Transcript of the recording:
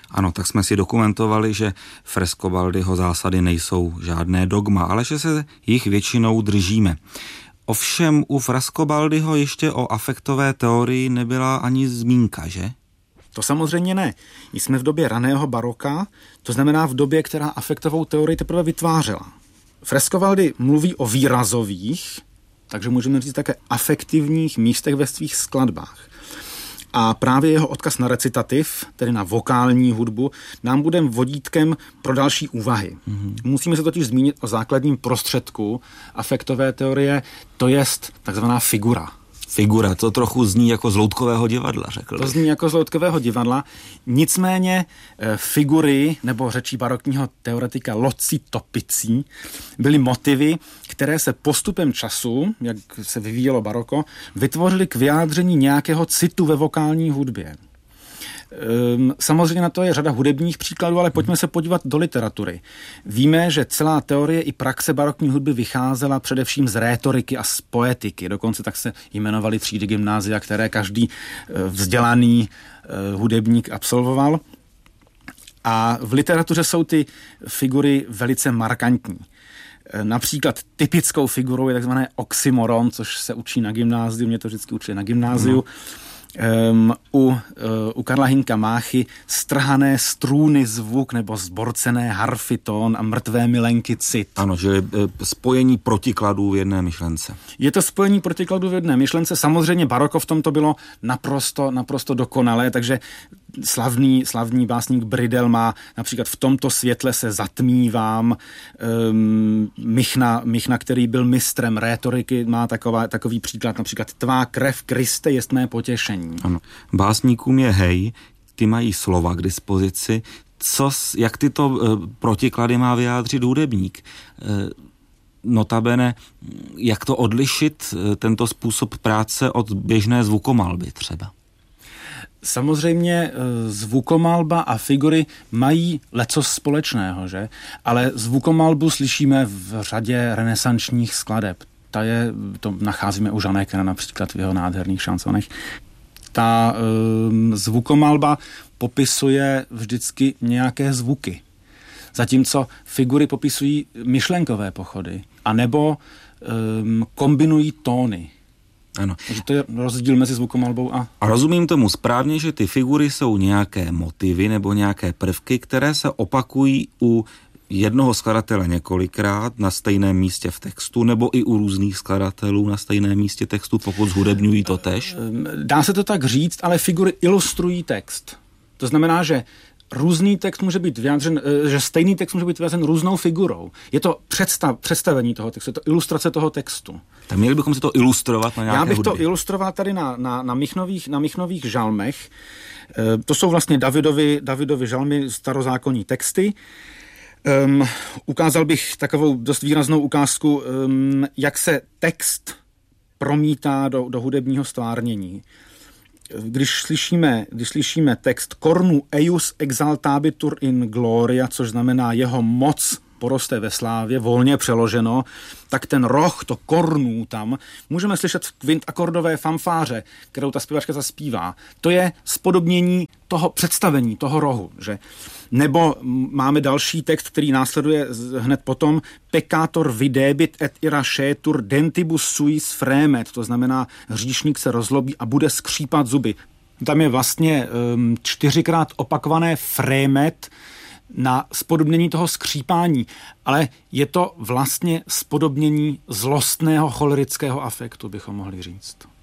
Ano, tak jsme si dokumentovali, že Frescobaldiho zásady nejsou žádné dogma, ale že se jich většinou držíme. Ovšem u Frescobaldiho ještě o afektové teorii nebyla ani zmínka, že? To samozřejmě ne. Jsme v době raného baroka, to znamená v době, která afektovou teorii teprve vytvářela. Frescobaldi mluví o výrazových, takže můžeme říct také afektivních místech ve svých skladbách. A právě jeho odkaz na recitativ, tedy na vokální hudbu, nám bude vodítkem pro další úvahy. Musíme se totiž zmínit o základním prostředku afektové teorie, to jest takzvaná figura. Figura, to trochu zní jako z loutkového divadla, řekl. To zní jako z loutkového divadla. Nicméně figury, nebo řečí barokního teoretika Loci Topicí, byly motivy, které se postupem času, jak se vyvíjelo baroko, vytvořily k vyjádření nějakého citu ve vokální hudbě. Samozřejmě na to je řada hudebních příkladů, ale pojďme se podívat do literatury. Víme, že celá teorie i praxe barokní hudby vycházela především z rétoriky a z poetiky. Dokonce tak se jmenovaly třídy gymnázia, které každý vzdělaný hudebník absolvoval. A v literatuře jsou ty figury velice markantní. Například typickou figurou je takzvané oxymoron, což se učí na gymnáziu, mě to vždycky učí na gymnáziu. U Karla Hynka Máchy strhané strůny zvuk nebo zborcené harfy tón a mrtvé milenky cit. Ano, že spojení protikladů v jedné myšlence. Je to spojení protikladů v jedné myšlence. Samozřejmě baroko v tomto bylo naprosto dokonalé, takže slavný básník Bridel má například v tomto světle se zatmívám. Michna, který byl mistrem rétoriky, má takový příklad, například tvá krev Kriste jest mé potěšení. Ano. Básníkům je hej, ty mají slova k dispozici. Jak tyto protiklady má vyjádřit hudebník? Notabene, jak to odlišit, tento způsob práce od běžné zvukomalby třeba? Samozřejmě zvukomalba a figury mají lecos společného, že? Ale zvukomalbu slyšíme v řadě renesančních skladeb. To nacházíme u Žanékera například v jeho nádherných šansonech. Ta zvukomalba popisuje vždycky nějaké zvuky. Zatímco figury popisují myšlenkové pochody, anebo kombinují tóny. Ano. Takže to je rozdíl mezi zvukomalbou a... A rozumím tomu správně, že ty figury jsou nějaké motivy nebo nějaké prvky, které se opakují u jednoho skladatele několikrát na stejném místě v textu, nebo i u různých skladatelů na stejném místě textu, pokud zhudebňují to též? Dá se to tak říct, ale figury ilustrují text. To znamená, že různý text může být vyjádřen, že stejný text může být vyjádřen různou figurou. Je to představení toho textu, je to ilustrace toho textu. Tak měli bychom si to ilustrovat na nějaké Já bych hudbě. to ilustroval tady na Michnových žalmech. To jsou vlastně Davidovy žalmy, starozákonní texty. Ukázal bych takovou dost výraznou ukázku, jak se text promítá do hudebního stvárnění. Když slyšíme text Cornu eius exaltabitur in gloria, což znamená jeho moc poroste ve slávě, volně přeloženo, tak ten roh, to kornů tam, můžeme slyšet v kvintakordové fanfáře, kterou ta zpěvačka zaspívá. To je spodobnění toho představení, toho rohu, že? Nebo máme další text, který následuje hned potom peccator videbit et irascetur dentibus suis fremet, to znamená hříšník se rozlobí a bude skřípat zuby. Tam je vlastně 4krát opakované fremet na spodobnění toho skřípání, ale je to vlastně spodobnění zlostného cholerického afektu, bychom mohli říct.